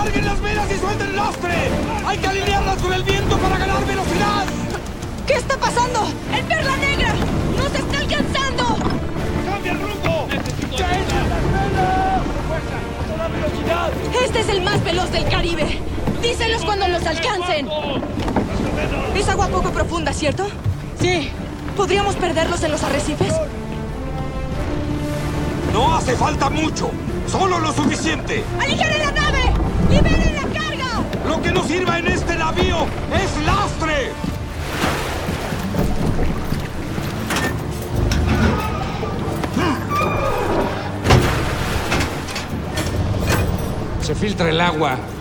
¡Carguen las velas y suelten el lastre! ¡Hay que alinearlas con el viento para ganar velocidad! ¿Qué está pasando? ¡El Perla Negra! ¡Nos está alcanzando! ¡Cambia el rumbo! ¡Ya echan las velas! ¡Fuerza! ¡A toda velocidad! Este es el más veloz del Caribe. Díselos cuando los alcancen. Es agua poco profunda, ¿cierto? Sí. ¿Podríamos perderlos en los arrecifes? No hace falta mucho. Solo lo suficiente. ¡Aligeren la nave! ¡Liberen la carga! Lo que nos sirva en este navío es lastre. Se filtra el agua.